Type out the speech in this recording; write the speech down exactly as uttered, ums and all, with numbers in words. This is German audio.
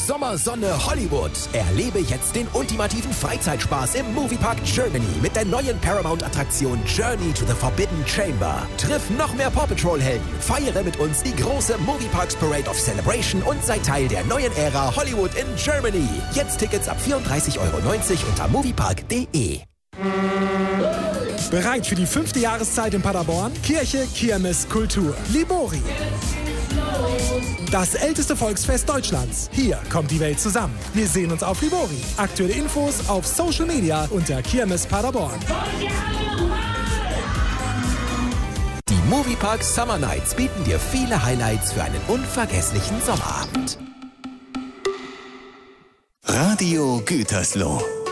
Sommersonne Hollywood. Erlebe jetzt den ultimativen Freizeitspaß im Moviepark Germany mit der neuen Paramount-Attraktion Journey to the Forbidden Chamber. Triff noch mehr Paw Patrol-Helden. Feiere mit uns die große Movieparks Parade of Celebration und sei Teil der neuen Ära Hollywood in Germany. Jetzt Tickets ab vierunddreißig Euro neunzig unter moviepark punkt de. Bereit für die fünfte Jahreszeit in Paderborn? Kirche, Kirmes, Kultur. Libori. Das älteste Volksfest Deutschlands. Hier kommt die Welt zusammen. Wir sehen uns auf Libori. Aktuelle Infos auf Social Media unter Kirmes Paderborn. Die Moviepark Summer Nights bieten dir viele Highlights für einen unvergesslichen Sommerabend. Radio Gütersloh.